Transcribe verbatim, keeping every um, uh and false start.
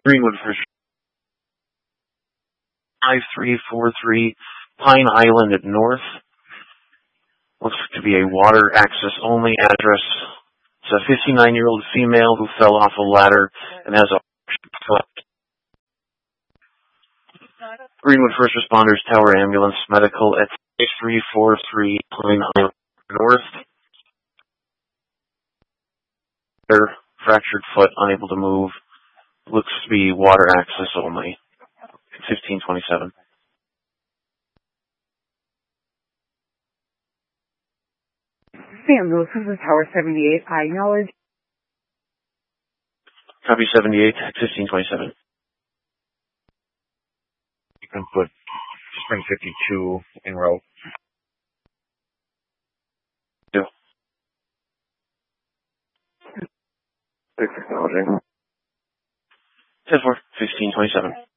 Greenwood First. five three four three Pine Island at North. Looks to be a water access only address. It's a fifty-nine-year-old female who fell off a ladder and has a foot. Greenwood First Responders Tower Ambulance Medical at five three four three Pine Island North. Their fractured foot, unable to move. Looks to be water access only. fifteen twenty-seven. Sam, this is Tower seventy-eight. I acknowledge. Copy seventy-eight, fifteen twenty-seven. You can put Spring fifty-two in row. Yeah. Six acknowledging. ten four, fifteen twenty-seven.